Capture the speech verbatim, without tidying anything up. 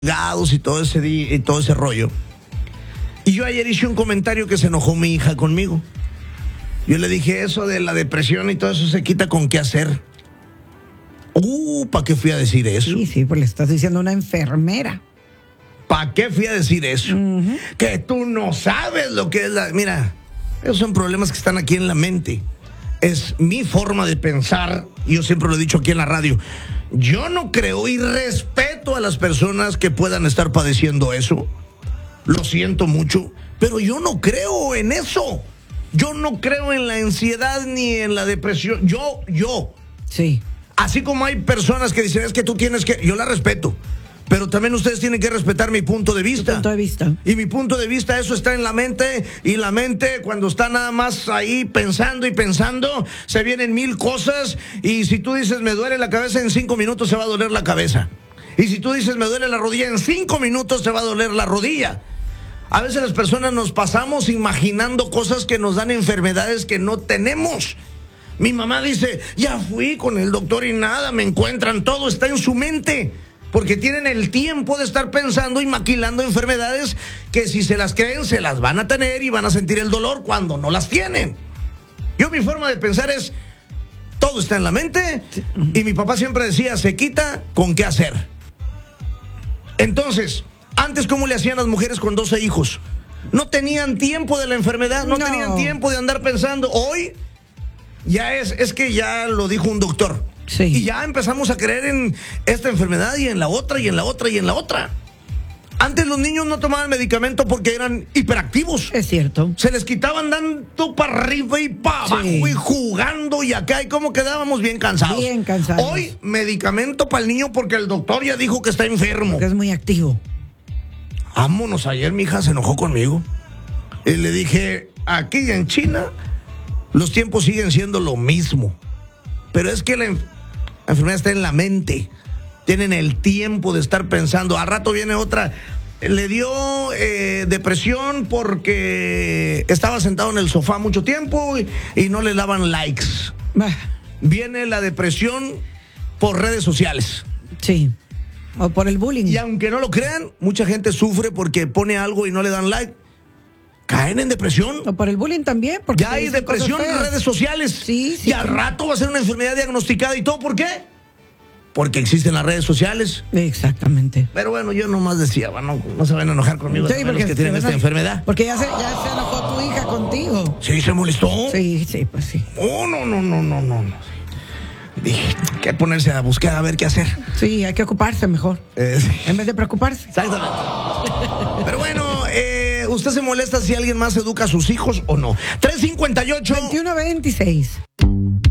y todo ese di- y todo ese rollo. Y yo ayer hice un comentario que se enojó mi hija conmigo. Yo le dije, eso de la depresión y todo eso se quita con qué hacer. Uh, ¿para qué fui a decir eso? Sí, sí, pues le estás diciendo a una enfermera. ¿Para qué fui a decir eso? Uh-huh. Que tú no sabes lo que es la... Mira, esos son problemas que están aquí en la mente. Es mi forma de pensar, y yo siempre lo he dicho aquí en la radio. Yo no creo y respeto a las personas que puedan estar padeciendo eso. Lo siento mucho, pero yo no creo en eso. Yo no creo en la ansiedad ni en la depresión. Yo, yo. Sí. Así como hay personas que dicen, es que tú tienes que... Yo la respeto, pero también ustedes tienen que respetar mi punto de vista. Tu punto de vista. Y mi punto de vista, eso está en la mente, y la mente cuando está nada más ahí pensando y pensando, se vienen mil cosas, y si tú dices me duele la cabeza, en cinco minutos se va a doler la cabeza. Y si tú dices me duele la rodilla, en cinco minutos te va a doler la rodilla. A veces las personas nos pasamos imaginando cosas que nos dan enfermedades que no tenemos. Mi mamá dice, ya fui con el doctor y nada, me encuentran, todo está en su mente. Porque tienen el tiempo de estar pensando y maquilando enfermedades que si se las creen, se las van a tener y van a sentir el dolor cuando no las tienen. Yo mi forma de pensar es, todo está en la mente, y mi papá siempre decía, se quita con qué hacer. Entonces, antes, ¿cómo le hacían las mujeres con doce hijos? No tenían tiempo de la enfermedad, no, No. tenían tiempo de andar pensando. Hoy, ya es, es que ya lo dijo un doctor. Sí. Y ya empezamos a creer en esta enfermedad y en la otra y en la otra y en la otra. Antes los niños no tomaban medicamento porque eran hiperactivos. Es cierto. Se les quitaban dando para arriba y para abajo, Sí. y jugando y acá, y como quedábamos bien cansados. Bien cansados. Hoy, medicamento para el niño porque el doctor ya dijo que está enfermo. Que es muy activo. Vámonos, ayer mi hija se enojó conmigo. Y le dije, aquí en China los tiempos siguen siendo lo mismo. Pero es que la, enf- la enfermedad está en la mente. Tienen el tiempo de estar pensando. Al rato viene otra. Le dio eh, depresión porque estaba sentado en el sofá mucho tiempo y, y no le daban likes. Bah, Viene la depresión por redes sociales. sí. O por el bullying. Y aunque no lo crean, mucha gente sufre porque pone algo y no le dan like. Caen en depresión. O por el bullying también. Porque Ya te hay dicen depresión cosas en feas. redes sociales. Sí, sí. Y al rato va a ser una enfermedad diagnosticada y todo. ¿Por qué? Porque existen las redes sociales. Exactamente. Pero bueno, yo nomás decía, bueno, no se van a enojar conmigo, Sí, también los porque que tienen se esta van a- enfermedad. Porque ya se, ya se enojó tu hija contigo. Sí, se molestó. Sí, sí, pues sí. Oh, no, no, no, no, no. no. Dije, hay que ponerse a buscar a ver qué hacer. Sí, hay que ocuparse mejor. Eh, sí. En vez de preocuparse. Exactamente. Pero bueno, eh, ¿usted se molesta si alguien más educa a sus hijos o no? tres cincuenta y ocho veintiuno veintiséis.